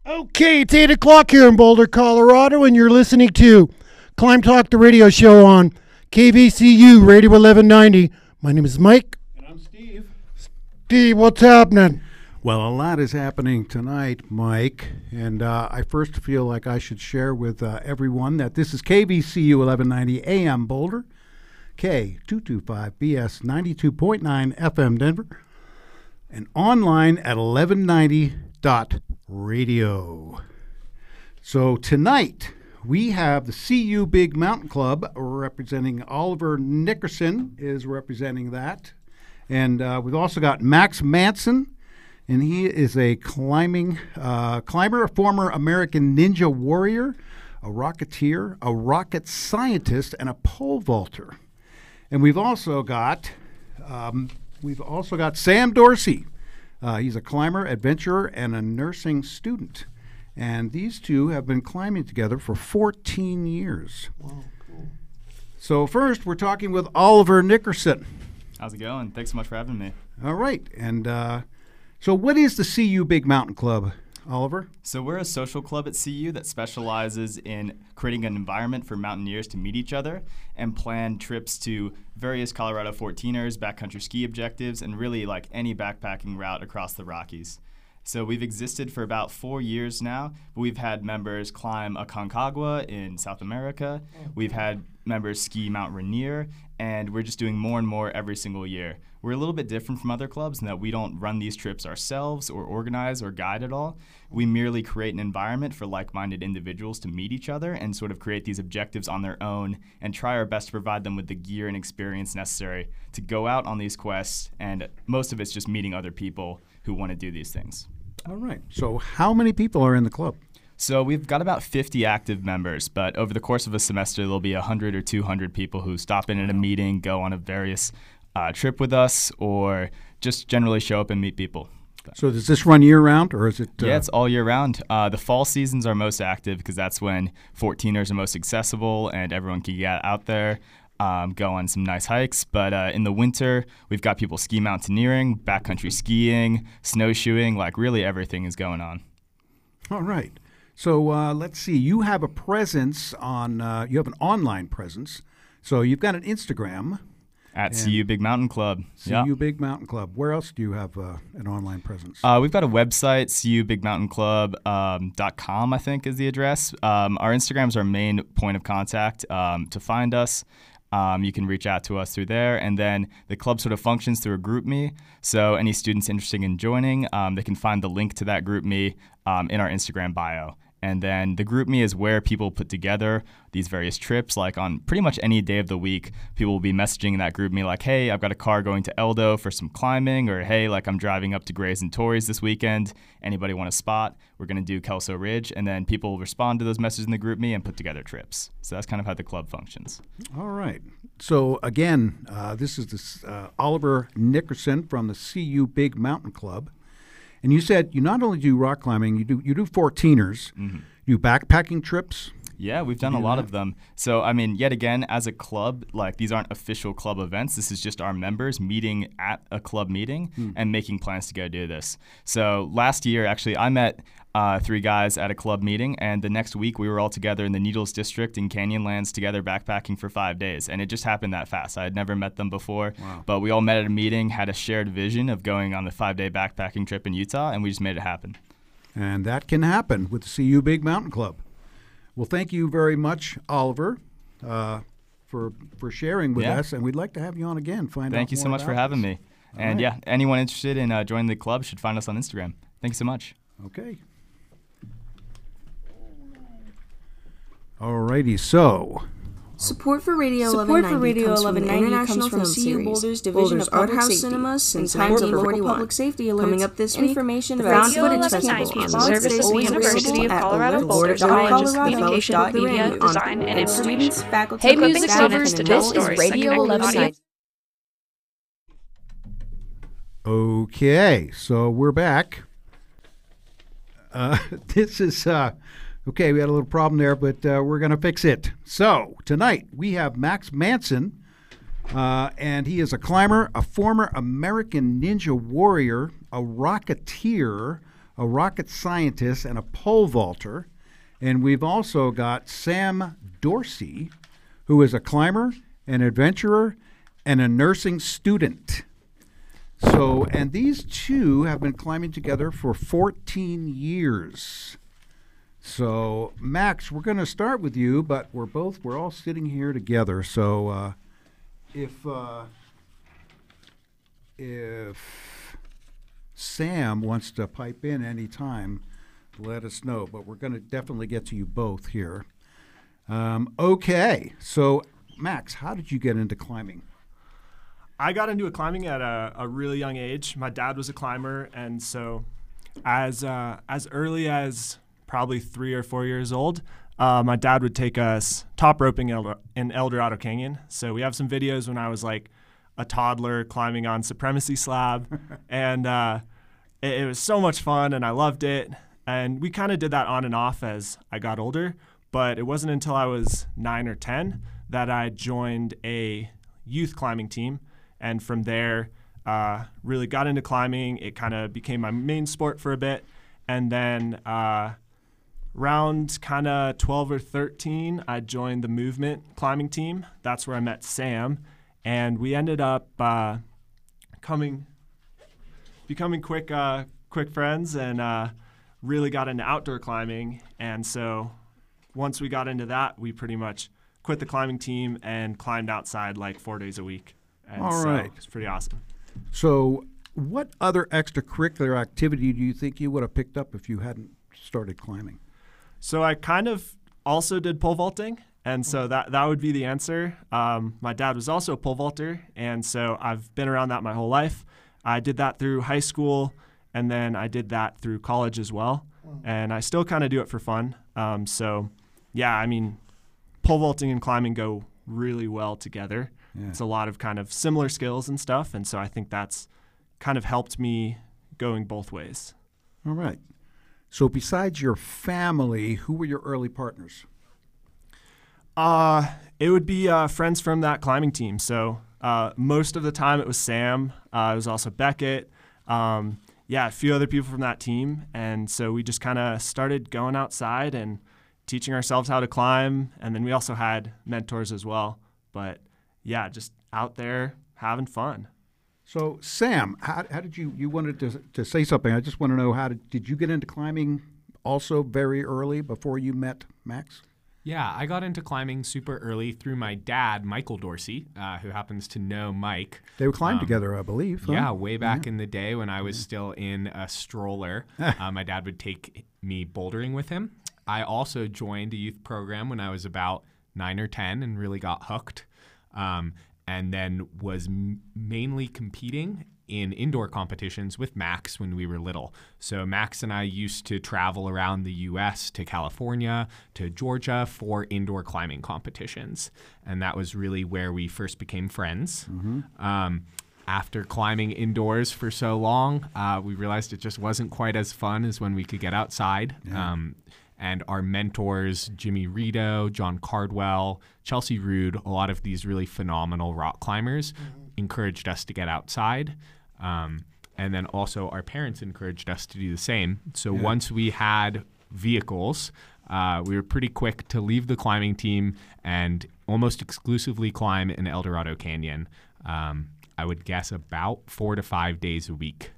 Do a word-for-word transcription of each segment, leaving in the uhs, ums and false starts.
Okay, it's eight o'clock here in Boulder, Colorado, and you're listening to Climb Talk, the radio show on K V C U Radio eleven ninety. My name is Mike. And I'm Steve. Steve, what's happening? Well, a lot is happening tonight, Mike, and uh, I first feel like I should share with uh, everyone that this is K V C U eleven ninety A M Boulder, K two twenty-five B S ninety-two point nine F M Denver, and online at eleven ninety dot radio. So tonight we have the C U Big Mountain Club representing Oliver Nickerson is representing that, and uh, we've also got Max Manson. And he is a climbing uh, climber, a former American Ninja Warrior, a rocketeer, a rocket scientist, and a pole vaulter. And we've also got um, we've also got Sam Dorsey. Uh, he's a climber, adventurer, and a nursing student. And these two have been climbing together for fourteen years. Wow, cool. So first, we're talking with Oliver Nickerson. How's it going? Thanks so much for having me. All right, and. Uh, So what is the C U Big Mountain Club, Oliver? So we're a social club at C U that specializes in creating an environment for mountaineers to meet each other and plan trips to various Colorado fourteeners, backcountry ski objectives, and really like any backpacking route across the Rockies. So we've existed for about four years now, but we've had members climb Aconcagua in South America. We've had members ski Mount Rainier, and we're just doing more and more every single year. We're a little bit different from other clubs in that we don't run these trips ourselves or organize or guide at all. We merely create an environment for like-minded individuals to meet each other and sort of create these objectives on their own and try our best to provide them with the gear and experience necessary to go out on these quests, and most of it's just meeting other people who want to do these things. All right. So how many people are in the club? So we've got about fifty active members, but over the course of a semester, there'll be one hundred or two hundred people who stop in at a meeting, go on a various uh, trip with us, or just generally show up and meet people. So does this run year-round, or is it? Uh... Yeah, it's all year round. Uh, the fall seasons are most active because that's when fourteeners are most accessible and everyone can get out there, um, go on some nice hikes. But uh, in the winter, we've got people ski mountaineering, backcountry skiing, snowshoeing, like really everything is going on. All right. So uh, let's see. You have a presence on. Uh, you have an online presence. So you've got an Instagram at C U Big Mountain Club. C U yeah. Big Mountain Club. Where else do you have uh, an online presence? Uh, we've got a website, C U Big Mountain Club dot com, I think, is the address. Um, our Instagram is our main point of contact um, to find us. Um, you can reach out to us through there, and then the club sort of functions through a GroupMe. So any students interested in joining, um, they can find the link to that GroupMe um, in our Instagram bio. And then the GroupMe is where people put together these various trips. Like on pretty much any day of the week, people will be messaging in that GroupMe like, hey, I've got a car going to Eldo for some climbing, or hey, like I'm driving up to Grays and Torreys this weekend. Anybody want a spot? We're going to do Kelso Ridge. And then people will respond to those messages in the GroupMe and put together trips. So that's kind of how the club functions. All right. So again, uh, this is this, uh, Oliver Nickerson from the C U Big Mountain Club. And you said you not only do rock climbing, you do you do fourteeners, mm-hmm. you do backpacking trips. Yeah, we've done a lot of them. So, I mean, yet again, as a club, like these aren't official club events. This is just our members meeting at a club meeting mm. and making plans to go do this. So last year, actually, I met uh, three guys at a club meeting, and the next week we were all together in the Needles District in Canyonlands together backpacking for five days. And it just happened that fast. I had never met them before, wow. but we all met at a meeting, had a shared vision of going on the five-day backpacking trip in Utah, and we just made it happen. And that can happen with the C U Big Mountain Club. Well, thank you very much, Oliver, uh, for for sharing with yeah. us, and we'd like to have you on again. Find thank out you so more much for this. having me. All and right. yeah, anyone interested in uh, joining the club should find us on Instagram. Thank you so much. Okay. All righty, so. Support for Radio Support eleven ninety for Radio comes eleven from the ninety International comes from Film C U Series, Boulder's Division Boulder's of Public Art House Safety, Cinemas, and and times times of of forty-one. public safety alerts. Coming up this week, Information the about found footage Radio festival eleven on ninety Wednesday, is always University of at Colorado Boulder, Boulder College's Colorado, Communication, Colorado, Media, on Design, and students, Information. faculty, Hey, public music staff, lovers, and this is adults. Radio eleven ninety. Okay, so we're back. Uh, this is, uh, okay, we had a little problem there, but uh, we're going to fix it. So, tonight we have Max Manson, uh, and he is a climber, a former American Ninja Warrior, a rocketeer, a rocket scientist, and a pole vaulter. And we've also got Sam Dorsey, who is a climber, an adventurer, and a nursing student. So, and these two have been climbing together for fourteen years. So, Max, we're going to start with you, but we're both, we're all sitting here together. So, uh, if, uh, if Sam wants to pipe in any time, let us know. But we're going to definitely get to you both here. Um, okay. So, Max, how did you get into climbing? I got into climbing at a, a really young age. My dad was a climber, and so as uh, as early as probably three or four years old, uh, my dad would take us top roping El- in El Dorado Canyon. So we have some videos when I was like a toddler climbing on Supremacy Slab, and uh, it, it was so much fun, and I loved it. And we kind of did that on and off as I got older, but it wasn't until I was nine or ten that I joined a youth climbing team. And from there, uh, really got into climbing. It kind of became my main sport for a bit. And then uh, around kind of twelve or thirteen, I joined the movement climbing team. That's where I met Sam. And we ended up uh, coming, becoming quick, uh, quick friends and uh, really got into outdoor climbing. And so once we got into that, we pretty much quit the climbing team and climbed outside like four days a week. And All so right. It's pretty awesome. So, what other extracurricular activity do you think you would have picked up if you hadn't started climbing? So I kind of also did pole vaulting, and so that, that would be the answer. Um, my dad was also a pole vaulter, and so I've been around that my whole life. I did that through high school, and then I did that through college as well, and I still kind of do it for fun. Um, so, yeah, I mean, pole vaulting and climbing go really well together. Yeah. It's a lot of kind of similar skills and stuff, and so I think that's kind of helped me going both ways. All right. So besides your family, who were your early partners? Uh, it would be uh, friends from that climbing team. So uh, most of the time it was Sam. Uh, it was also Beckett. Um, yeah, a few other people from that team. And so we just kind of started going outside and teaching ourselves how to climb. And then we also had mentors as well. But yeah, just out there having fun. So, Sam, how, how did you, you wanted to, to say something. I just want to know, how did, did you get into climbing also very early before you met Max? Yeah, I got into climbing super early through my dad, Michael Dorsey, uh, who happens to know Mike. They would climb um, together, I believe. Huh? Yeah, way back yeah. in the day when I was yeah. still in a stroller. uh, my dad would take me bouldering with him. I also joined a youth program when I was about nine or ten and really got hooked. Um, and then was m- mainly competing in indoor competitions with Max when we were little. So Max and I used to travel around the U S to California, to Georgia for indoor climbing competitions. And that was really where we first became friends. Mm-hmm. Um, after climbing indoors for so long, uh, we realized it just wasn't quite as fun as when we could get outside. Yeah. Um, And our mentors, Jimmy Rito, John Cardwell, Chelsea Rude, a lot of these really phenomenal rock climbers mm-hmm. encouraged us to get outside. Um, and then also our parents encouraged us to do the same. So yeah. once we had vehicles, uh, we were pretty quick to leave the climbing team and almost exclusively climb in El Dorado Canyon. Um, I would guess about four to five days a week.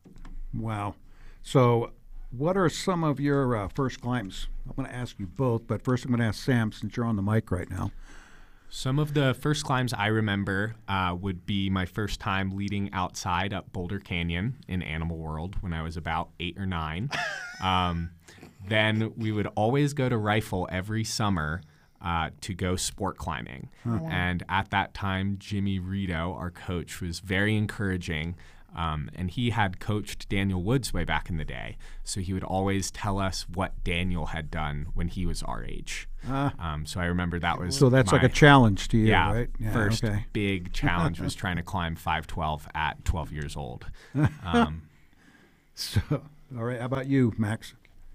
Wow. So what are some of your uh, first climbs? I'm going to ask you both, but first I'm going to ask Sam, since you're on the mic right now. Some of the first climbs I remember uh, would be my first time leading outside up Boulder Canyon in Animal World when I was about eight or nine. um, then we would always go to Rifle every summer uh, to go sport climbing. Huh. And at that time, Jimmy Rito, our coach, was very encouraging. Um, and he had coached Daniel Woods way back in the day. So he would always tell us what Daniel had done when he was our age. Uh, um, so I remember that was So that's my, like a challenge to you, yeah, right? Yeah, first okay. big challenge was trying to climb five twelve at twelve years old. Um, so, all right, how about you, Max?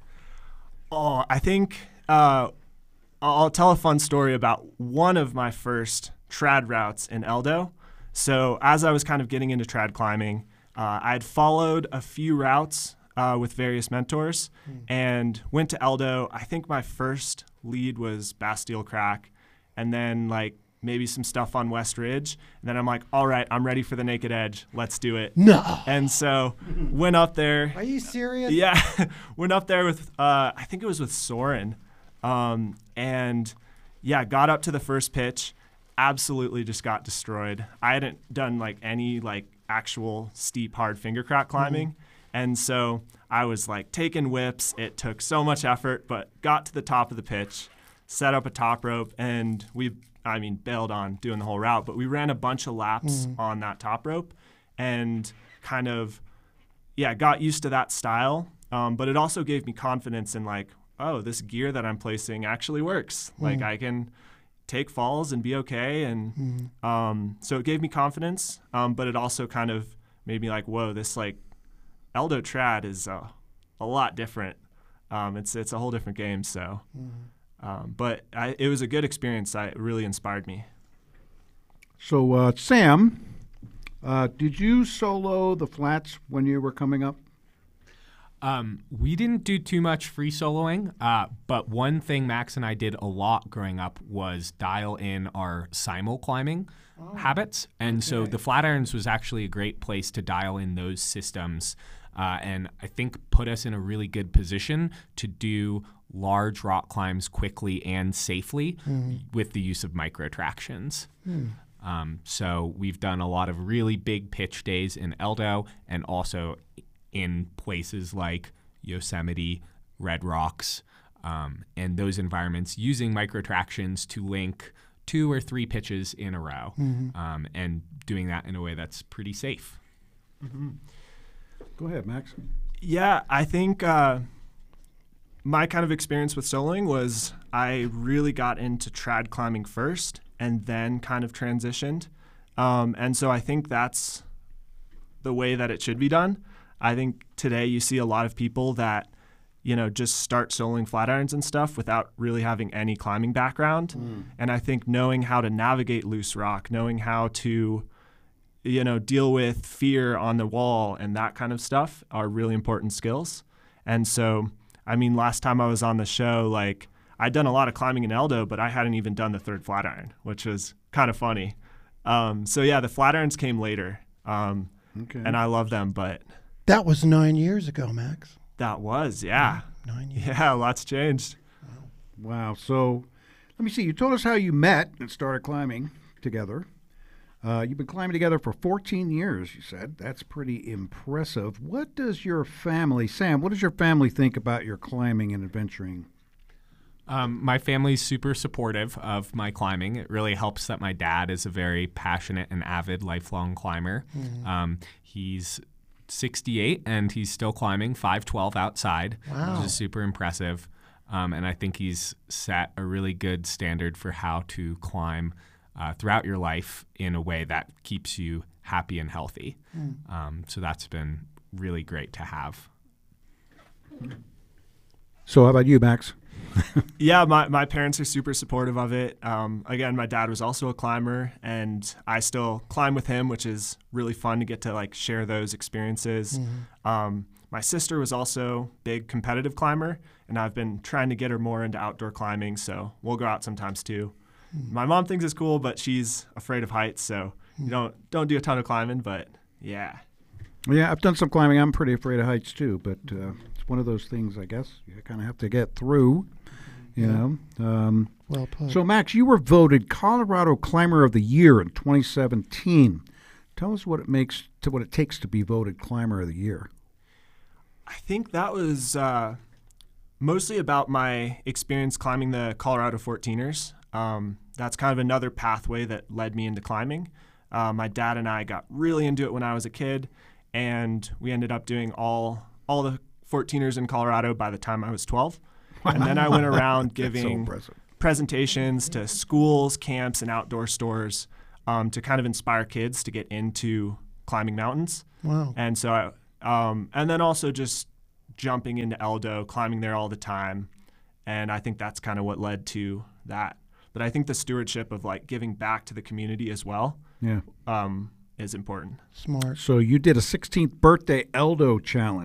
Oh, I think uh, I'll tell a fun story about one of my first trad routes in Eldo. So as I was kind of getting into trad climbing, uh, I had followed a few routes uh, with various mentors and went to Eldo. I think my first lead was Bastille Crack, and then like maybe some stuff on West Ridge. And then I'm like, all right, I'm ready for the Naked Edge. Let's do it. No. And so went up there. Are you serious? Yeah, went up there with, uh, I think it was with Soren. Um, and yeah, got up to the first pitch, absolutely just got destroyed. I hadn't done like any like actual steep, hard finger crack climbing. Mm-hmm. And so I was like taking whips. It took so much effort, but got to the top of the pitch, set up a top rope, and we, I mean, bailed on doing the whole route. But we ran a bunch of laps mm. on that top rope and kind of, yeah, got used to that style. Um, but it also gave me confidence in like, oh, this gear that I'm placing actually works. Mm. Like I can take falls and be okay. And mm. um, so it gave me confidence. Um, but it also kind of made me like, whoa, this like, Eldo trad is uh, a lot different. Um, it's it's a whole different game. So, mm-hmm. um, but I, it was a good experience. I, it really inspired me. So, uh, Sam, uh, did you solo the flats when you were coming up? Um, we didn't do too much free soloing, uh, but one thing Max and I did a lot growing up was dial in our simul climbing oh, habits. And okay. so the Flatirons was actually a great place to dial in those systems. Uh, and I think put us in a really good position to do large rock climbs quickly and safely mm. with the use of micro tractions. Mm. Um, so we've done a lot of really big pitch days in Eldo and also in places like Yosemite, Red Rocks, um, and those environments using micro tractions to link two or three pitches in a row mm-hmm. um, and doing that in a way that's pretty safe. Mm-hmm. Go ahead, Max. Yeah, I think uh, my kind of experience with soloing was I really got into trad climbing first and then kind of transitioned. Um, and so I think that's the way that it should be done. I think today you see a lot of people that, you know, just start soloing Flatirons and stuff without really having any climbing background. Mm. And I think knowing how to navigate loose rock, knowing how to, you know, deal with fear on the wall and that kind of stuff are really important skills. And so, I mean, last time I was on the show, like, I'd done a lot of climbing in Eldo, but I hadn't even done the third Flatiron, which was kind of funny. Um, so, yeah, the Flatirons came later, um, okay. and I love them, but... That was nine years ago, Max. That was, yeah. Nine years. Yeah, lots changed. Wow. Wow. So, let me see. You told us how you met and started climbing together. Uh, you've been climbing together for fourteen years, you said. That's pretty impressive. What does your family, Sam, what does your family think about your climbing and adventuring? Um, my family's super supportive of my climbing. It really helps that my dad is a very passionate and avid lifelong climber. Mm-hmm. Um, he's sixty-eight and he's still climbing five twelve outside, wow. which is super impressive. Um, and I think he's set a really good standard for how to climb uh, throughout your life in a way that keeps you happy and healthy. Mm. Um, so that's been really great to have. So how about you, Max? Yeah, my, my parents are super supportive of it. Um, again, my dad was also a climber, and I still climb with him, which is really fun to get to like share those experiences. Mm-hmm. Um, my sister was also a big competitive climber, and I've been trying to get her more into outdoor climbing, so we'll go out sometimes too. Mm-hmm. My mom thinks it's cool, but she's afraid of heights, so mm-hmm. you don't don't do a ton of climbing, but yeah. Yeah, I've done some climbing. I'm pretty afraid of heights too, but uh, it's one of those things, I guess, you kind of have to get through. You yeah. know, um, well put. So Max, you were voted Colorado Climber of the Year in twenty seventeen. Tell us what it makes to what it takes to be voted Climber of the Year. I think that was uh, mostly about my experience climbing the Colorado fourteeners. Um, that's kind of another pathway that led me into climbing. Uh, my dad and I got really into it when I was a kid, and we ended up doing all all the fourteeners in Colorado by the time I was twelve. And then I went around giving so presentations to schools, camps, and outdoor stores um, to kind of inspire kids to get into climbing mountains. Wow. And so, I, um, and then also just jumping into Eldo, climbing there all the time. And I think that's kind of what led to that. But I think the stewardship of like giving back to the community as well yeah. um, is important. Smart. So you did a sixteenth birthday Eldo challenge.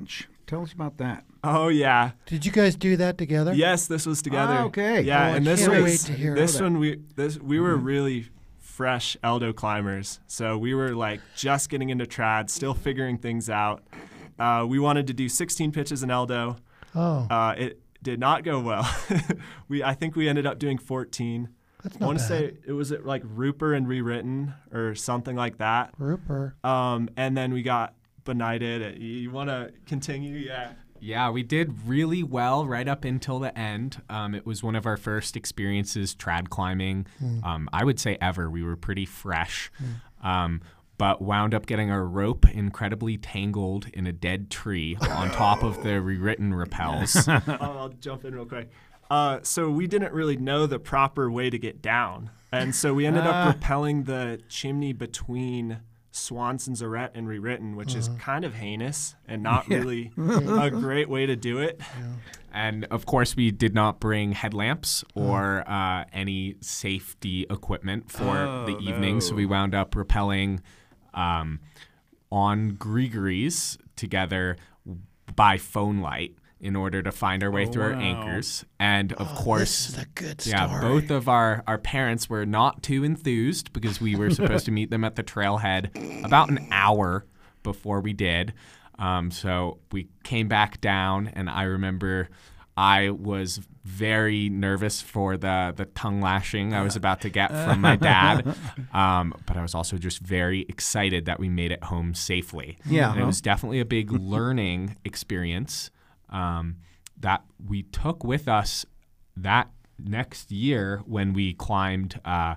Tell us about that. Oh yeah. Did you guys do that together? Yes, this was together. Ah, okay. Yeah, Oh, I and this can't was wait to hear this that. one we this we were really fresh Eldo climbers. So we were like just getting into trad, still figuring things out. Uh, we wanted to do sixteen pitches in Eldo. Oh, Uh, it did not go well. we I think we ended up doing fourteen. that's I not want to bad. say it was like Rupert and rewritten or something like that. Rupert. Um, and then we got benighted. You want to continue? Yeah. Yeah, we did really well right up until the end. Um, it was one of our first experiences trad climbing. Um, I would say ever. We were pretty fresh, um, but wound up getting our rope incredibly tangled in a dead tree on top of the rewritten rappels. Oh, I'll jump in real quick. Uh, so we didn't really know the proper way to get down, and so we ended Ah. up rappelling the chimney between Swanson, Zarette, and Rewritten, which is kind of heinous and not really a great way to do it. And of course, we did not bring headlamps or uh, any safety equipment for Oh, the evening, so we wound up rappelling um, on Grigory's together by phone light in order to find our way Oh, through our wow. anchors. And of Oh, course, this is a good story. yeah, both of our, our parents were not too enthused because we were supposed to meet them at the trailhead about an hour before we did. Um, so we came back down, and I remember I was very nervous for the, the tongue lashing I was about to get from my dad. Um, but I was also just very excited that we made it home safely. Yeah. And it was definitely a big learning experience um, that we took with us that next year when we climbed uh,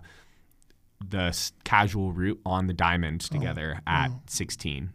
the s- casual route on the diamond together at sixteen.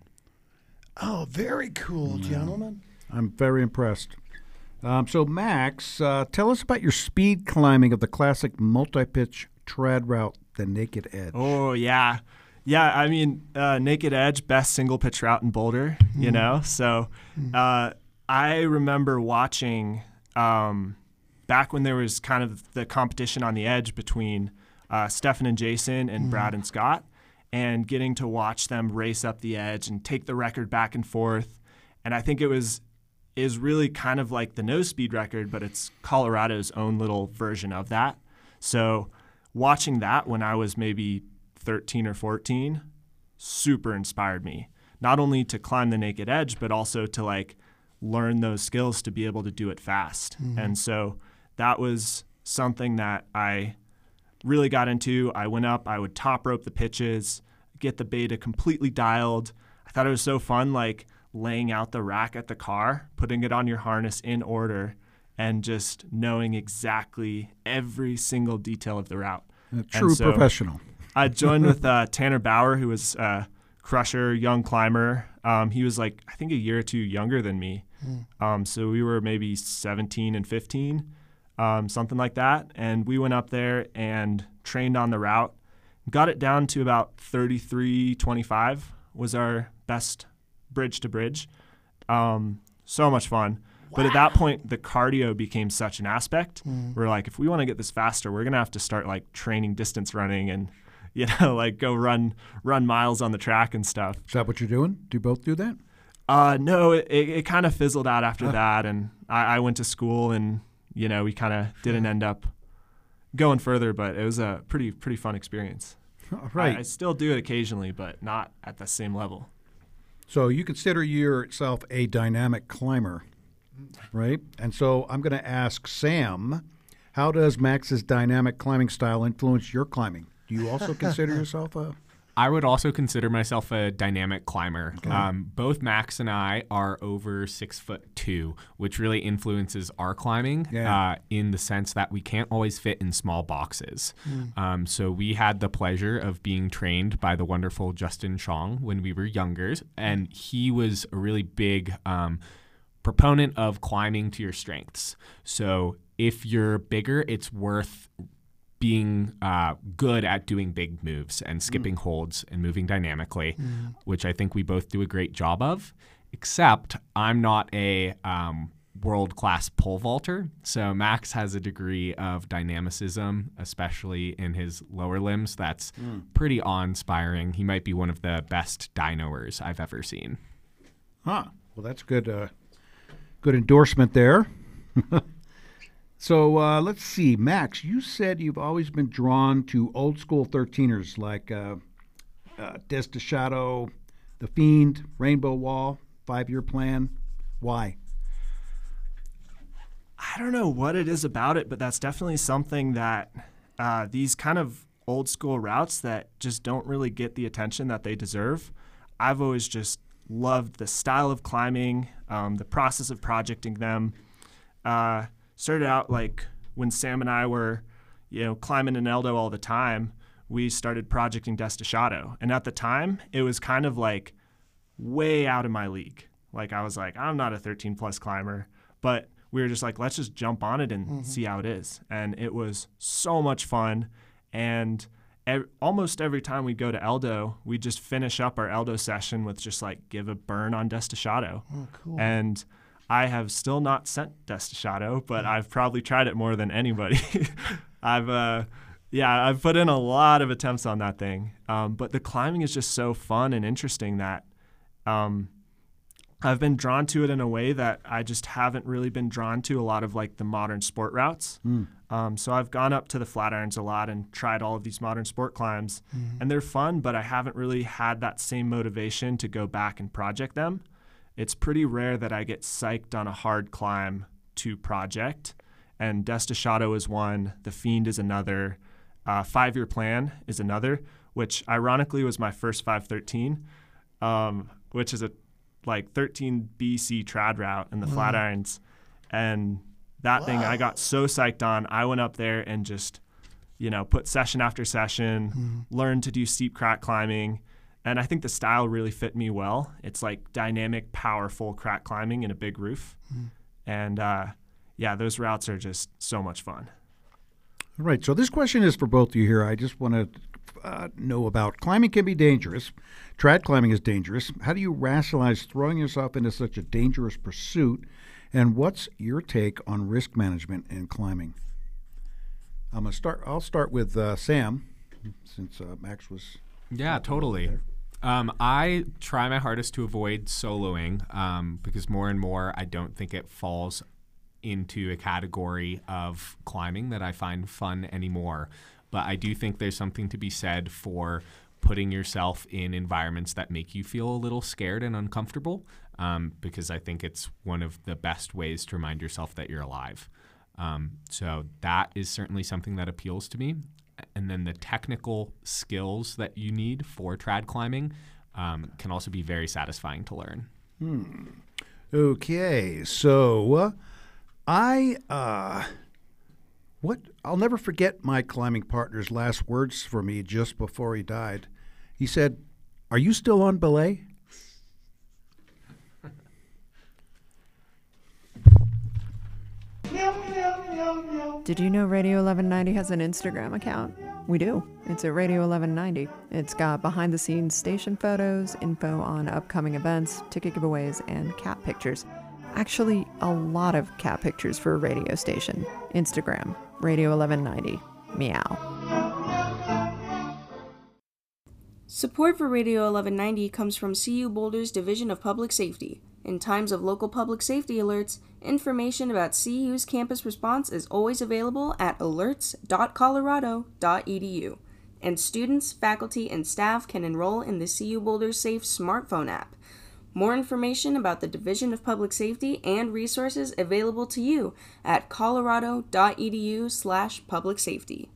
Oh, very cool, gentlemen. I'm very impressed. Um, so, Max, uh, tell us about your speed climbing of the classic multi-pitch trad route, the Naked Edge. Oh yeah, yeah. I mean, uh, Naked Edge, best single pitch route in Boulder. You know, so uh, I remember watching um, back when there was kind of the competition on the edge between uh, Stefan and Jason and Brad and Scott, and getting to watch them race up the edge and take the record back and forth. And I think it was is really kind of like the no speed record, but it's Colorado's own little version of that. So watching that when I was maybe thirteen or fourteen super inspired me, not only to climb the Naked Edge, but also to like learn those skills to be able to do it fast. And so that was something that I really got into. I went up, I would top rope the pitches, get the beta completely dialed. I thought it was so fun, like laying out the rack at the car, putting it on your harness in order, and just knowing exactly every single detail of the route. A true so- professional. I joined with uh, Tanner Bauer, who was a crusher, young climber. Um, he was like, I think a year or two younger than me. Um, so we were maybe seventeen and fifteen, um, something like that. And we went up there and trained on the route. Got it down to about thirty-three twenty-five was our best bridge to bridge. Um, so much fun. But at that point, the cardio became such an aspect. We're like, if we want to get this faster, we're going to have to start like training distance running and, you know, like go run run miles on the track and stuff. Is that what you're doing? Do you both do that? Uh, no, it, it, it kind of fizzled out after that. And I, I went to school and, you know, we kind of didn't end up going further, but it was a pretty, pretty fun experience. All right. I, I still do it occasionally, but not at the same level. So you consider yourself a dynamic climber, right? And so I'm going to ask Sam, how does Max's dynamic climbing style influence your climbing? Do you also consider yourself a... I would also consider myself a dynamic climber. Um, both Max and I are over six foot two, which really influences our climbing Yeah. uh, in the sense that we can't always fit in small boxes. Um, so we had the pleasure of being trained by the wonderful Justin Chong when we were younger, and he was a really big um, proponent of climbing to your strengths. So if you're bigger, it's worth being uh, good at doing big moves and skipping holds and moving dynamically, which I think we both do a great job of, except I'm not a um, world-class pole vaulter. So Max has a degree of dynamicism, especially in his lower limbs, that's pretty awe-inspiring. He might be one of the best dynoers I've ever seen. Huh. Well, that's good. Uh, Good endorsement there. So uh, let's see, Max, you said you've always been drawn to old school thirteeners like uh, uh, Des de Shadow, The Fiend, Rainbow Wall, Five Year Plan. Why? I don't know what it is about it, but that's definitely something that uh, these kind of old school routes that just don't really get the attention that they deserve. I've always just loved the style of climbing, um, the process of projecting them. Uh, started out like when Sam and I were, you know, climbing in Eldo all the time, we started projecting Des de Shadow. And at the time, it was kind of like way out of my league. Like I was like, I'm not a thirteen plus climber, but we were just like, let's just jump on it and mm-hmm. see how it is. And it was so much fun. And ev- almost every time we go to Eldo, we just finish up our Eldo session with just like give a burn on Des de Shadow. Oh, cool. And I have still not sent Des de Shadow, but I've probably tried it more than anybody. I've, uh, yeah, I've put in a lot of attempts on that thing. Um, but the climbing is just so fun and interesting that um, I've been drawn to it in a way that I just haven't really been drawn to a lot of like the modern sport routes. Mm. Um, so I've gone up to the Flatirons a lot and tried all of these modern sport climbs, mm-hmm. and they're fun, but I haven't really had that same motivation to go back and project them. It's pretty rare that I get psyched on a hard climb to project, and Des de Shadow is one, The Fiend is another, uh, Five Year Plan is another, which ironically was my first five thirteen, um, which is a like thirteen B C trad route in the wow. Flatirons, and that wow. thing I got so psyched on. I went up there and just, you know, put session after session, mm-hmm. learned to do steep crack climbing. And I think the style really fit me well. It's like dynamic, powerful crack climbing in a big roof. Mm. And uh, yeah, those routes are just so much fun. All right. So this question is for both of you here. I just want to uh, know about climbing can be dangerous. Trad climbing is dangerous. How do you rationalize throwing yourself into such a dangerous pursuit? And what's your take on risk management in climbing? I'm gonna start. I'll start with uh, Sam, since uh, Max was. Yeah, totally. Um, I try my hardest to avoid soloing um, because more and more I don't think it falls into a category of climbing that I find fun anymore. But I do think there's something to be said for putting yourself in environments that make you feel a little scared and uncomfortable um, because I think it's one of the best ways to remind yourself that you're alive. Um, so that is certainly something that appeals to me. And then the technical skills that you need for trad climbing um, can also be very satisfying to learn. Hmm. Okay, so uh, I uh, what I'll never forget my climbing partner's last words for me just before he died. He said, "Are you still on belay?" Did you know Radio eleven ninety has an Instagram account? We do. It's at Radio eleven ninety. It's got behind-the-scenes station photos, info on upcoming events, ticket giveaways, and cat pictures. Actually, a lot of cat pictures for a radio station. Instagram, Radio eleven ninety. Meow. Support for Radio eleven ninety comes from C U Boulder's Division of Public Safety. In times of local public safety alerts, information about C U's campus response is always available at alerts dot colorado dot e d u. And students, faculty, and staff can enroll in the C U Boulder Safe smartphone app. More information about the Division of Public Safety and resources available to you at colorado dot e d u slash public safety.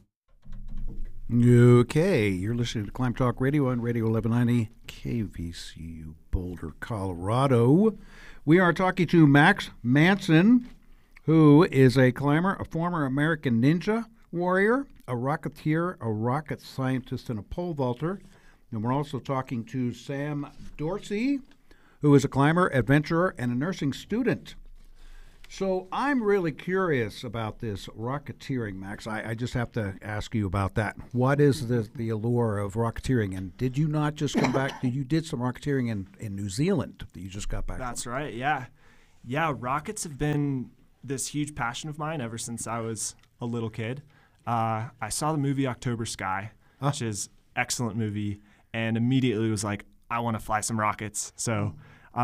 Okay, you're listening to Climb Talk Radio on Radio eleven ninety, K V C U Boulder, Colorado. We are talking to Max Manson, who is a climber, a former American Ninja warrior, a rocketeer, a rocket scientist, and a pole vaulter. And we're also talking to Sam Dorsey, who is a climber, adventurer, and a nursing student. So I'm really curious about this rocketeering, Max. I, I just have to ask you about that. What is the, the allure of rocketeering? And did you not just come back? Did you did some rocketeering in, in New Zealand that you just got back That's from? right, yeah. Yeah, rockets have been this huge passion of mine ever since I was a little kid. Uh, I saw the movie October Sky, huh? which is an excellent movie, and immediately was like, I want to fly some rockets. So I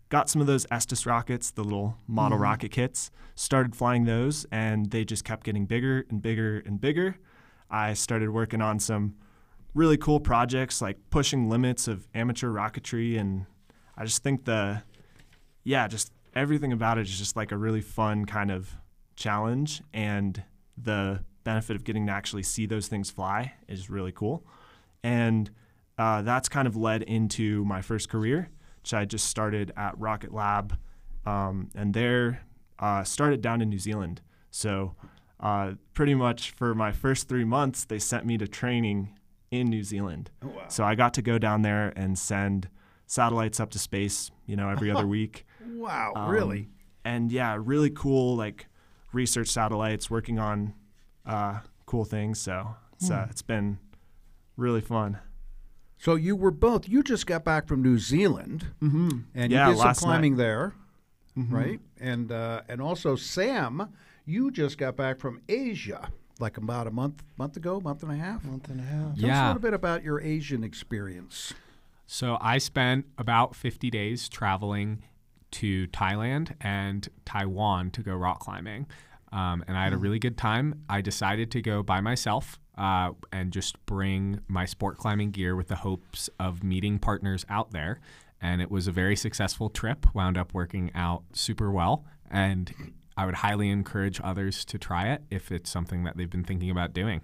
got some of those Estes rockets, the little model Mhm. rocket kits, started flying those, and they just kept getting bigger and bigger and bigger. I started working on some really cool projects like pushing limits of amateur rocketry, and I just think the, yeah, just everything about it is just like a really fun kind of challenge, and the benefit of getting to actually see those things fly is really cool. And uh, that's kind of led into my first career, which I just started at Rocket Lab, um, and there uh, started down in New Zealand. So uh, pretty much for my first three months, they sent me to training in New Zealand. Oh, wow. So I got to go down there and send satellites up to space, you know, every other week. Wow, Um, really? And yeah, really cool, like research satellites, working on uh, cool things. So it's uh, it's been really fun. So you were both, you just got back from New Zealand, Mm-hmm. and Yeah, you did some last night. climbing there, Mm-hmm. right? And uh, and also, Sam, you just got back from Asia, like about a month month ago, month and a half? Month and a half. Tell us a Yeah. little bit about your Asian experience. So I spent about fifty days traveling to Thailand and Taiwan to go rock climbing. Um, and I had a really good time. I decided to go by myself uh, and just bring my sport climbing gear with the hopes of meeting partners out there. And it was a very successful trip, wound up working out super well. And I would highly encourage others to try it if it's something that they've been thinking about doing.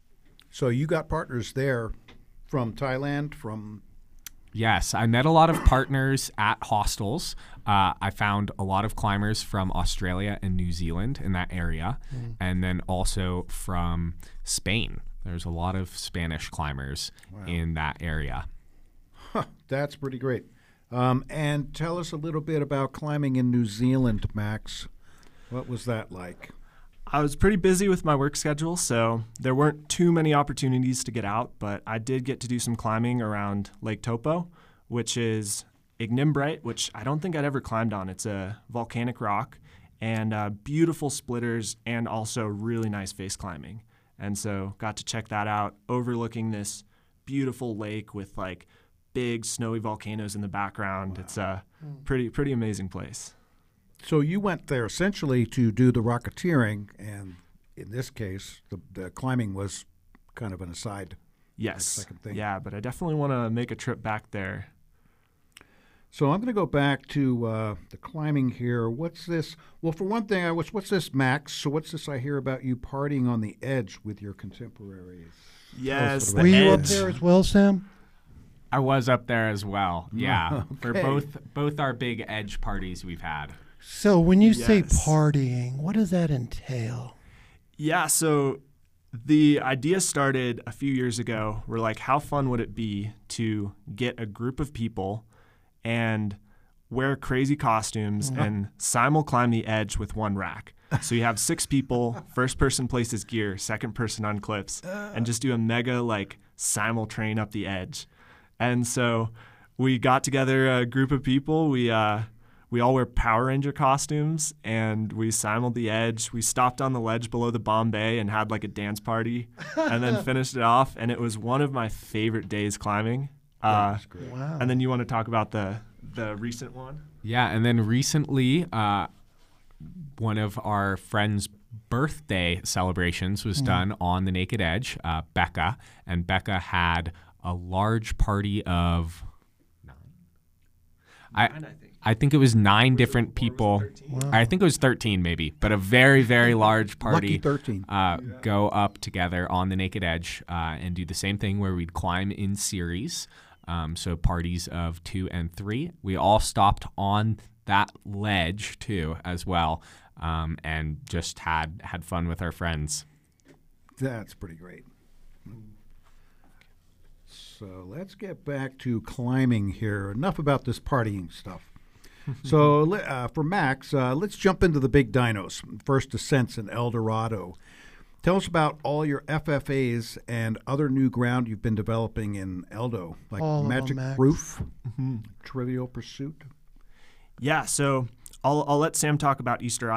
So you got partners there from Thailand, from Yes, I met a lot of partners at hostels. Uh, I found a lot of climbers from Australia and New Zealand in that area, Mm. and then also from Spain. There's a lot of Spanish climbers in that area. Huh, that's pretty great. Um, and tell us a little bit about climbing in New Zealand, Max. What was that like? I was pretty busy with my work schedule, so there weren't too many opportunities to get out, but I did get to do some climbing around Lake Taupo, which is ignimbrite, which I don't think I'd ever climbed on. It's a volcanic rock, and uh, beautiful splitters, and also really nice face climbing. And so got to check that out, overlooking this beautiful lake with like big snowy volcanoes in the background. It's a pretty pretty amazing place. So you went there essentially to do the rocketeering, and in this case, the, the climbing was kind of an aside. Yes. second thing. Yeah, but I definitely want to make a trip back there. So I'm going to go back to uh, the climbing here. What's this? Well, for one thing, I was, what's this, Max? So what's this I hear about you partying on the edge with your contemporaries? Yes, about Were the you up edge. there as well, Sam? I was up there as well. Yeah, for Okay. both both our big edge parties we've had. So when you say Yes. partying, what does that entail? Yeah, so the idea started a few years ago. We're like, how fun would it be to get a group of people and wear crazy costumes and simul climb the edge with one rack? So you have six people, first person places gear, second person unclips, and just do a mega like simul train up the edge. And so we got together a group of people. We uh, we all wear Power Ranger costumes, and we simuled the edge. We stopped on the ledge below the Bombay and had like a dance party, and then finished it off. And it was one of my favorite days climbing. Uh, That's great. Wow. and then you want to talk about the the recent one? Yeah, and then recently, uh, one of our friends' birthday celebrations was done on the Naked Edge, uh, Becca, and Becca had a large party of nine. I, Nine, I think. I think it was nine different people. Wow. I think it was thirteen maybe, but a very, very large Lucky party thirteen. uh, go up together on the Naked Edge uh, and do the same thing where we'd climb in series. Um, so parties of two and three. We all stopped on that ledge too, as well, um, and just had had fun with our friends. That's pretty great. So let's get back to climbing here. Enough about this partying stuff. So le- uh, for Max, uh, let's jump into the big dinos. First Ascents in El Dorado. Tell us about all your F F As and other new ground you've been developing in Eldo, like All of them, Magic Max. Roof, Trivial Pursuit. Yeah, so I'll I'll let Sam talk about Easter